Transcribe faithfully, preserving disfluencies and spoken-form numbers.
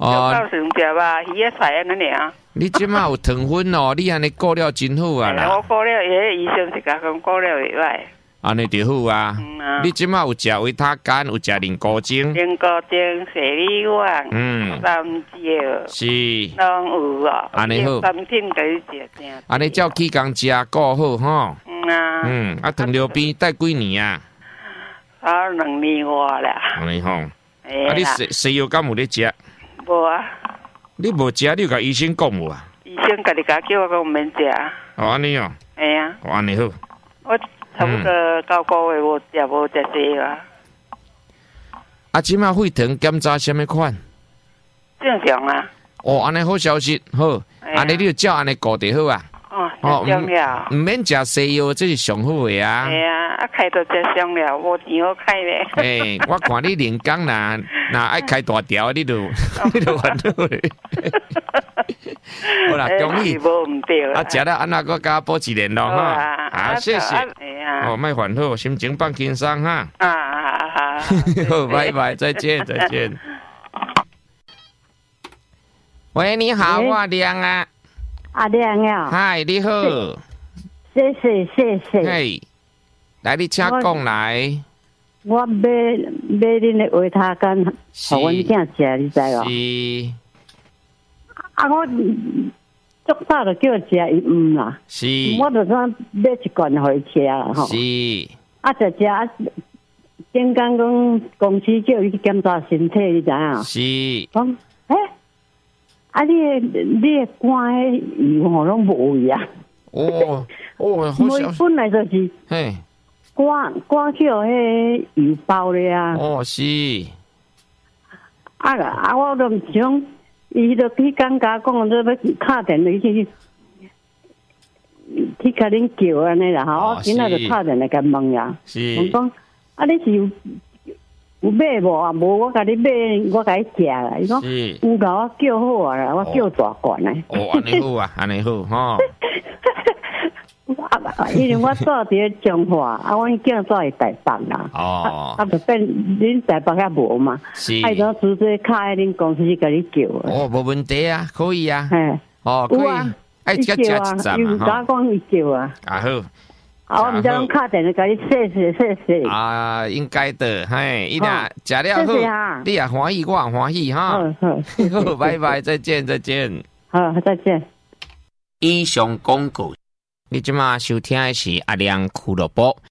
哦，到成食吧，鱼仔菜安尼尔。 你即马有糖分哦，你安尼顾了真好啊啦。 我顾了，迄医生是甲讲顾了袂歹。安尼就好啊！嗯啊你即马有食维他干，有食菱膏精、 菱膏精、硒利旺、嗯、三椒， 是拢有哦。 安尼好， 三天可以食正。 安尼照起工食顾好吼。 嗯啊。 嗯，啊，糖尿病带几年啊？ 啊，两年外啦。 安尼吼。啊，你西西药敢有咧食？ 无啊。 你无食，你有甲医生讲无啊？ 医生家己甲叫我讲免食。 哦，安尼哦。 系啊。 哦，安尼好。 我。差不多九个月，我也无食西啊。 啊，即马血糖检查什么款？ 正常啊。 哦，安尼好消息，好，安尼、啊、你就照安尼顾就好啊。 哦，香料。 唔免食西药，这是上好的啊。 系啊，啊开到食香料，无钱好开咧。 诶、欸，我看你连工呐，那爱开大条，你就你就烦恼咧。好啦，恭喜！啊，食了安那个加保持联络哈。啊，谢谢。哦，卖烦恼，心情放轻松哈。啊啊啊！好，拜拜，再见，再见。喂，你好，我阿亮啊。 阿亮啊。 嗨，你好。 谢谢谢谢。 嘿，来，你请讲来。 我买买恁的维他干，互阮囝食，你知无？ 是。 啊，我足早就叫食，伊毋啦。 是。 我就算买一罐互伊食啦吼。 是。 啊，食食啊，顶工讲公司叫伊去检查身体，你知影？ 是。 讲，诶、欸，啊，你你的肝迄油吼拢无味啊。 哦哦，好笑。本来就是。 嘿。 肝肝叫迄油包咧啊！ 哦，是。 啊啊！我都唔想，伊就去讲甲讲，说要敲电话去去甲恁叫安尼啦。吼，我今仔就敲电话甲问呀。 是。 问讲，啊，你是有有买无啊？无，我甲你买，我甲你食啦。伊讲，有甲我叫好啊啦，我叫大罐诶。 哦，安尼好啊，安尼好吼。 啊，因为我住伫彰化，啊，阮囝住伫台北啦。哦。啊，就变恁台北遐无嘛。是。啊，就直接敲喺恁公司甲你叫。 哦，无问题啊，可以啊。嘿。哦，可以。爱食食一站嘛。 伊早讲伊叫啊。 啊好。 啊，我毋知讲敲电话甲你谢谢谢谢。 啊，应该的，嘿，伊若食了好，你也欢喜，我也欢喜哈。好好。好，拜拜，再见，再见。 好，再见。 以上广告。你即马收听的是阿亮俱乐部。